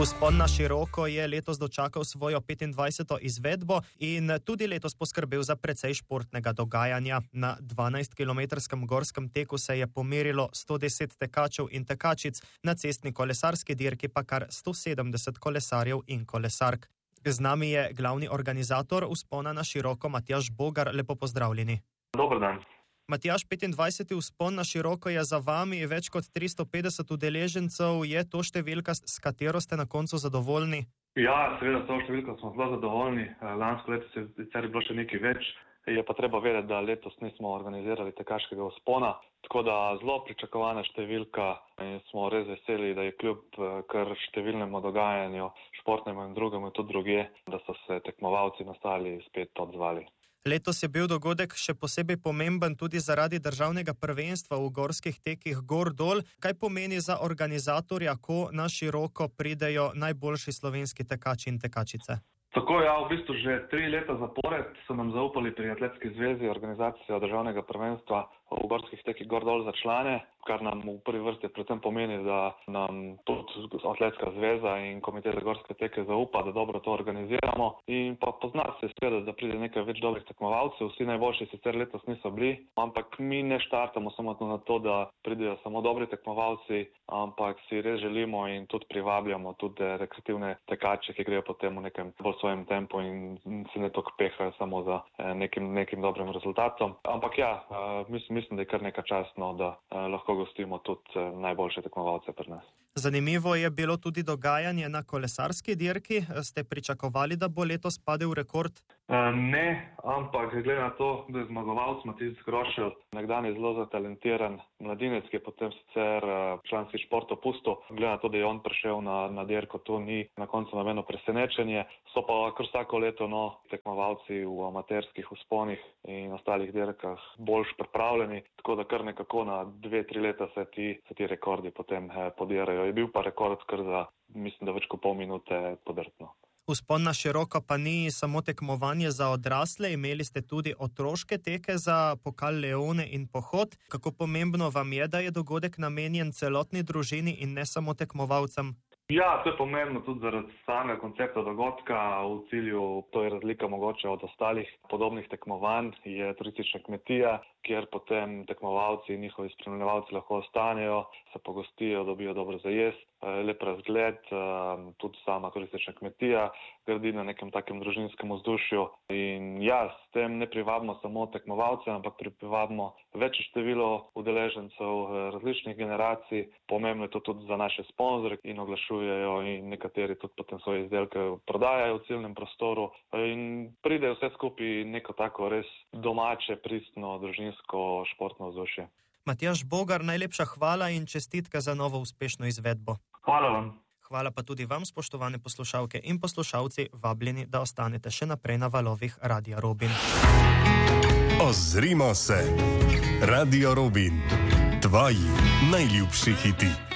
Vzpon na široko je letos dočakal svojo 25. izvedbo in tudi letos poskrbel za precej športnega dogajanja. Na 12-kilometrskem gorskem teku se je pomerilo 110 tekačev in tekačic, na cestni kolesarski dirki pa kar 170 kolesarjev in kolesark. Z nami je glavni organizator vzpona na široko Matjaž Bogar. Lepo pozdravljeni. Dober dan. Matjaž, 25. vzpon na široko je za vami, več kot 350 udeležencev. Je to številka, s katero ste na koncu zadovoljni? Ja, seveda, s to številko smo zelo zadovoljni. Lansko leto je sicer bilo še nekaj več. Je pa treba vedeti, da letos nismo organizirali tekaškega vzpona, tako da zelo pričakovana številka in smo res veseli, da je kljub kar številnemu dogajanju, športnemu in drugemu tudi drugje, da so se tekmovalci nastali spet odzvali. Letos je bil dogodek še posebej pomemben tudi zaradi državnega prvenstva v gorskih tekih gor-dol. Kaj pomeni za organizatorja, ko na široko pridejo najboljši slovenski tekači in tekačice? Tako, ja, v bistvu že 3 leta zapored so nam zaupali pri Atletski zvezi organizacijo državnega prvenstva v gorskih tekih gor-dol za člane, kar nam v prvi vrsti predvsem pomeni, da nam tudi Atletska zveza in komitej za gorske teke zaupa, da dobro to organiziramo. In pa pozna se seveda, da pride nekaj več dobrih tekmovalcev. Vsi najboljši sicer letos niso bili, ampak mi ne štartamo samo na to, da pridejo samo dobri tekmovalci, ampak si res želimo in tudi privabljamo tudi rekreativne tekače, ki grejo potem v nekem bolj svojem tempu in se ne toliko pehajo samo za nekim dobrim rezultatom. Ampak ja, mislim, da je kar nekaj častno, da lahko gostimo tudi najboljše tekmovalce pri nas. Zanimivo je bilo tudi dogajanje na kolesarski dirki. Ste pričakovali, da bo letos padel rekord? Ne, ampak glede na to, da je zmagovalec Matjaž Grošelj, nekdanji zelo zatalentiran mladinec, ki je potem sicer članski šport opustil, glede na to, da je on prišel na dirko, to ni na koncu nobeno presenečenje. So pa kar vsako leto tekmovalci v amaterskih vzponih in ostalih dirkah boljš pripravljeni, tako da kar nekako na 2-3 leta se ti rekordi potem podirajo. Je bil pa rekord kar za, mislim, da več kot pol minute podrtno. Vzpon na široko pa ni samo tekmovanje za odrasle, imeli ste tudi otroške teke za pokal Leone in pohod. Kako pomembno vam je, da je dogodek namenjen celotni družini in ne samo tekmovalcem? Ja, to je pomembno tudi zaradi samega koncepta dogodka. V cilju, to je razlika mogoče od ostalih podobnih tekmovanj, je turistična kmetija, kjer potem tekmovalci in njihovi spremljevalci lahko ostanejo, se pogostijo, dobijo dobro za jesti, lep razgled, tudi sama turistična kmetija gradi na nekem takem družinskem vzdušju. In ja, s tem ne privabimo samo tekmovalce, ampak privabimo večje število udeležencev različnih generacij. Pomembno je to tudi za naše sponzorje in oglašujejo in nekateri tudi potem svoje izdelke prodajajo v ciljnem prostoru in pridejo vse skupaj neko tako res domače, pristno, družinsko, športno vzdušje. Matjaž Bogar, najlepša hvala in čestitke za novo uspešno izvedbo. Hvala vam. Hvala pa tudi vam, spoštovane poslušalke in poslušalci, vabljeni, da ostanete še naprej na valovih Radia Robin. Ozrimo se. Radio Robin. Tvoji najljubši hiti.